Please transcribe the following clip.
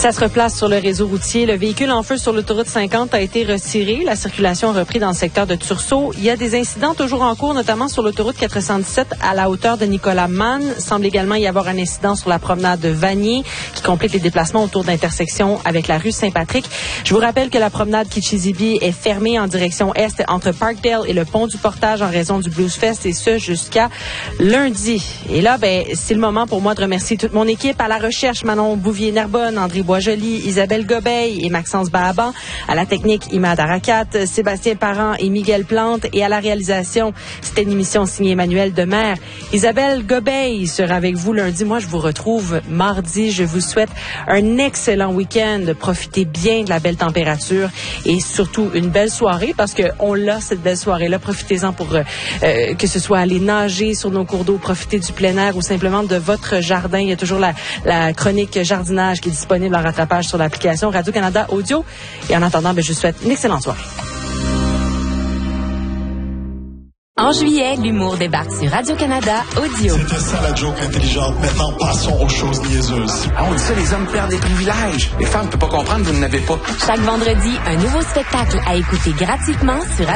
Ça se replace sur le réseau routier. Le véhicule en feu sur l'autoroute 50 a été retiré. La circulation a repris dans le secteur de Tursault. Il y a des incidents toujours en cours, notamment sur l'autoroute 417 à la hauteur de Nicolas-Mann. Il semble également y avoir un incident sur la promenade de Vanier qui complique les déplacements autour d'intersection avec la rue Saint-Patrick. Je vous rappelle que la promenade Kitchizibi est fermée en direction est entre Parkdale et le pont du Portage en raison du Blues Fest, et ce jusqu'à lundi. Et là, c'est le moment pour moi de remercier toute mon équipe à la recherche, Manon Bouvier-Narbonne, André Boisjoli, Isabelle Gobeil et Maxence Bahaban, à la technique Imad Arakat, Sébastien Parent et Miguel Plante, et à la réalisation, c'était une émission signée Emmanuel Demers. Isabelle Gobeil sera avec vous lundi. Moi, je vous retrouve mardi. Je vous souhaite un excellent week-end. Profitez bien de la belle température et surtout une belle soirée, parce que on l'a, cette belle soirée-là. Profitez-en pour que ce soit aller nager sur nos cours d'eau, profiter du plein air ou simplement de votre jardin. Il y a toujours la chronique jardinage qui est disponible en rattrapage sur l'application Radio-Canada Audio. Et en attendant, je vous souhaite une excellente soirée. En juillet, l'humour débarque sur Radio-Canada Audio. C'était ça la joke intelligente. Maintenant, passons aux choses niaiseuses. Ah, on dit ça, les hommes perdent des privilèges. Les femmes ne peuvent pas comprendre, vous n'en avez pas. Chaque vendredi, un nouveau spectacle à écouter gratuitement sur